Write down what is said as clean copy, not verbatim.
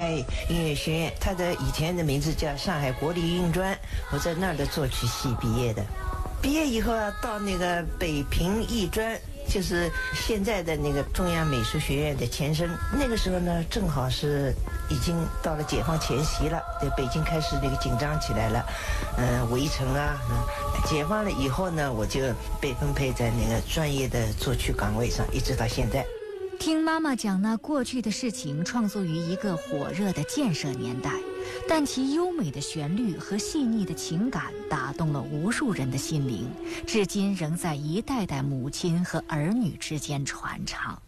海音乐学院，它的以前的名字叫上海国立音乐专，我在那儿的作曲系毕业的。毕业以后啊，到那个北平艺专，就是现在的那个中央美术学院的前身。那个时候呢，正好是已经到了解放前夕了，在北京开始那个紧张起来了，围城啊，解放了以后呢，我就被分配在那个专业的作曲岗位上，一直到现在。 听妈妈讲那过去的事情，创作于一个火热的建设年代，但其优美的旋律和细腻的情感打动了无数人的心灵，至今仍在一代代母亲和儿女之间传唱。